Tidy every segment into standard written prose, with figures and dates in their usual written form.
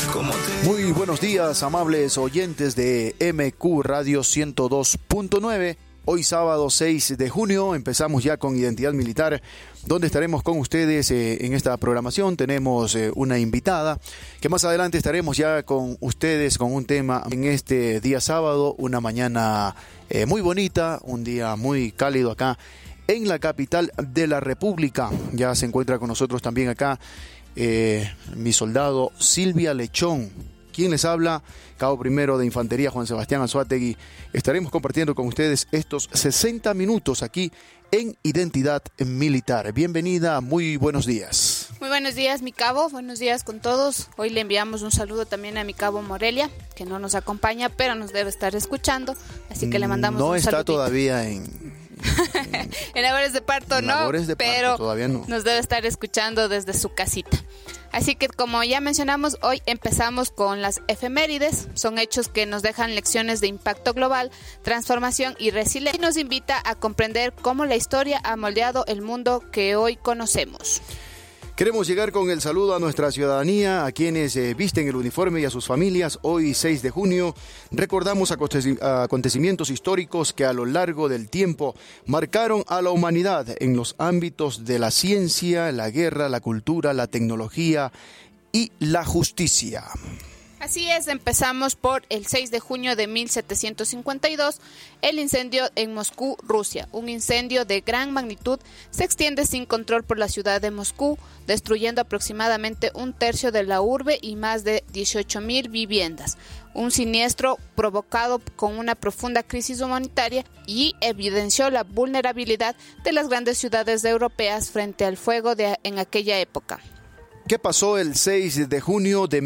Muy buenos días, amables oyentes de MQ Radio 102.9. Hoy sábado 6 de junio empezamos ya con Identidad Militar, donde estaremos con ustedes en esta programación. Tenemos una invitada que más adelante estaremos ya con ustedes con un tema en este día sábado, una mañana muy bonita, un día muy cálido acá en la capital de la República. Ya se encuentra con nosotros también acá mi soldado Silvia Lechón. ¿Quién les habla? Cabo Primero de Infantería Juan Sebastián Anzoátegui. Estaremos compartiendo con ustedes estos 60 minutos aquí en Identidad Militar. Bienvenida, muy buenos días. Muy buenos días, mi cabo. Buenos días con todos. Hoy le enviamos un saludo también a mi cabo Morelia, que no nos acompaña, pero nos debe estar escuchando. Así que le mandamos un saludito. No está todavía en labores de parto, pero todavía no. Nos debe estar escuchando desde su casita. Así que, como ya mencionamos, hoy empezamos con las efemérides. Son hechos que nos dejan lecciones de impacto global, transformación y resiliencia, y nos invita a comprender cómo la historia ha moldeado el mundo que hoy conocemos. Queremos llegar con el saludo a nuestra ciudadanía, a quienes visten el uniforme y a sus familias. Hoy, 6 de junio, recordamos acontecimientos históricos que a lo largo del tiempo marcaron a la humanidad en los ámbitos de la ciencia, la guerra, la cultura, la tecnología y la justicia. Así es, empezamos por el 6 de junio de 1752, el incendio en Moscú, Rusia. Un incendio de gran magnitud se extiende sin control por la ciudad de Moscú, destruyendo aproximadamente un tercio de la urbe y más de 18,000 viviendas. Un siniestro provocado con una profunda crisis humanitaria y evidenció la vulnerabilidad de las grandes ciudades europeas frente al fuego en aquella época. ¿Qué pasó el 6 de junio de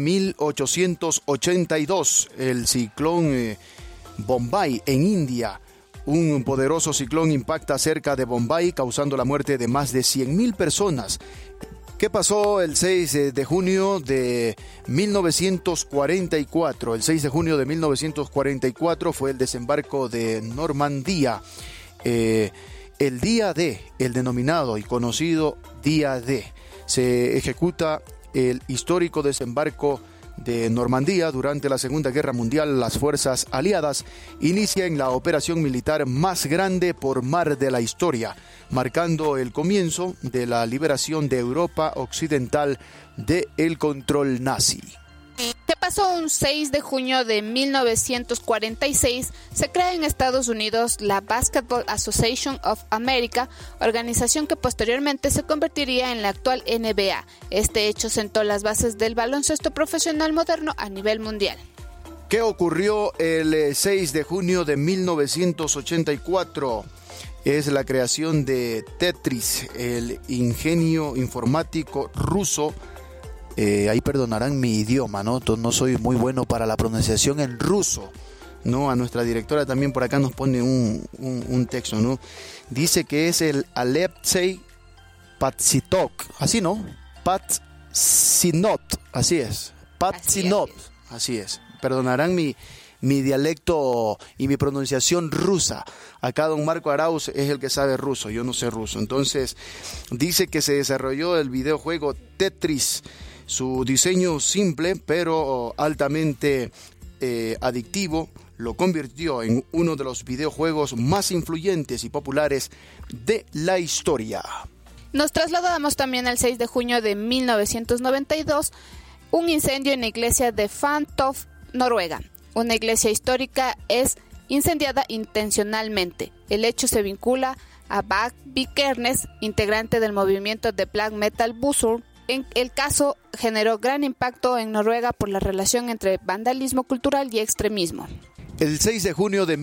1882? El ciclón Bombay en India. Un poderoso ciclón impacta cerca de Bombay, causando la muerte de más de 100,000 personas. ¿Qué pasó el 6 de junio de 1944? El 6 de junio de 1944 fue el desembarco de Normandía. El día D, el denominado y conocido Día D. Se ejecuta el histórico desembarco de Normandía. Durante la Segunda Guerra Mundial. Las fuerzas aliadas inician la operación militar más grande por mar de la historia, marcando el comienzo de la liberación de Europa Occidental del control nazi. ¿Qué pasó un 6 de junio de 1946? Se crea en Estados Unidos la Basketball Association of America, organización que posteriormente se convertiría en la actual NBA. Este hecho sentó las bases del baloncesto profesional moderno a nivel mundial. ¿Qué ocurrió el 6 de junio de 1984? Es la creación de Tetris, el ingenio informático ruso. Ahí perdonarán mi idioma, ¿no? No soy muy bueno para la pronunciación en ruso, ¿no? A nuestra directora también por acá nos pone un texto, ¿no? Dice que es el Alexei Patsinov, así, ¿no? Patsinov, así es. Patsinov, así es. Perdonarán mi dialecto y mi pronunciación rusa. Acá don Marco Arauz es el que sabe ruso, yo no sé ruso. Entonces, dice que se desarrolló el videojuego Tetris. Su diseño simple, pero altamente adictivo, lo convirtió en uno de los videojuegos más influyentes y populares de la historia. Nos trasladamos también al 6 de junio de 1992, un incendio en la iglesia de Fantoft, Noruega. Una iglesia histórica es incendiada intencionalmente. El hecho se vincula a Bach Vikernes, integrante del movimiento de black metal Buzzur. El caso generó gran impacto en Noruega por la relación entre vandalismo cultural y extremismo. El 6 de junio de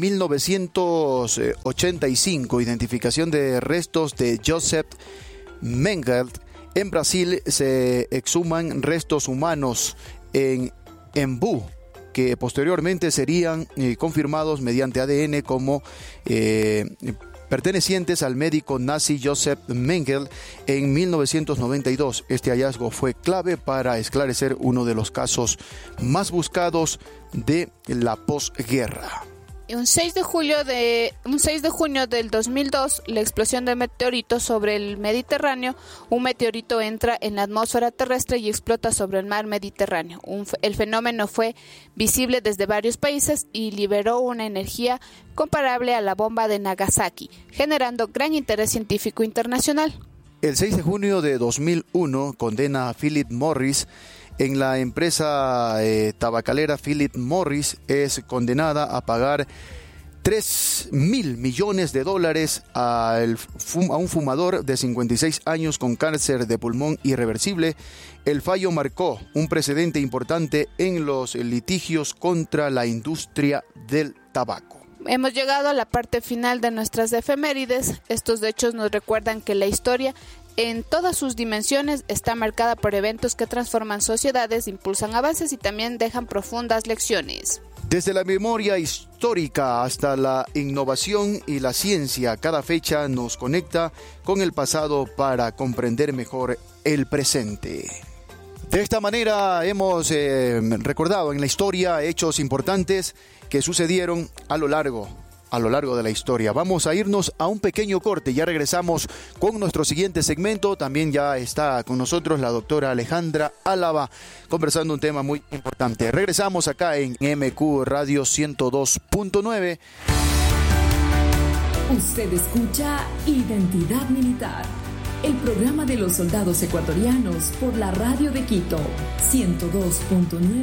1985, identificación de restos de Joseph Mengele. En Brasil se exhuman restos humanos en Embu, que posteriormente serían confirmados mediante ADN como pertenecientes al médico nazi Joseph Mengele en 1992. Este hallazgo fue clave para esclarecer uno de los casos más buscados de la posguerra. Un 6 de junio del 2002, la explosión de meteoritos sobre el Mediterráneo. Un meteorito entra en la atmósfera terrestre y explota sobre el mar Mediterráneo. El fenómeno fue visible desde varios países y liberó una energía comparable a la bomba de Nagasaki, generando gran interés científico internacional. El 6 de junio de 2001 condena a Philip Morris. En la empresa tabacalera Philip Morris es condenada a pagar $3.000 millones a un fumador de 56 años con cáncer de pulmón irreversible. El fallo marcó un precedente importante en los litigios contra la industria del tabaco. Hemos llegado a la parte final de nuestras efemérides. Estos hechos nos recuerdan que la historia, en todas sus dimensiones, está marcada por eventos que transforman sociedades, impulsan avances y también dejan profundas lecciones. Desde la memoria histórica hasta la innovación y la ciencia, cada fecha nos conecta con el pasado para comprender mejor el presente. De esta manera hemos recordado en la historia hechos importantes que sucedieron a lo largo de la historia. Vamos a irnos a un pequeño corte, ya regresamos con nuestro siguiente segmento. También ya está con nosotros la doctora Alejandra Álava conversando un tema muy importante. Regresamos acá en MQ Radio 102.9. Usted escucha Identidad Militar, el programa de los soldados ecuatorianos por la radio de Quito 102.9